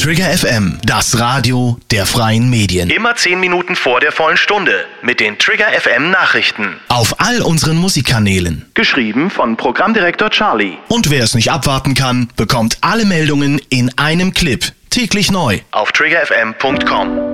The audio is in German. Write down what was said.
Trigger FM, das Radio der freien Medien. Immer 10 Minuten vor der vollen Stunde mit den Trigger FM Nachrichten. Auf all unseren Musikkanälen. Geschrieben von Programmdirektor Charlie. Und wer es nicht abwarten kann, bekommt alle Meldungen in einem Clip. Täglich neu. Auf triggerfm.com.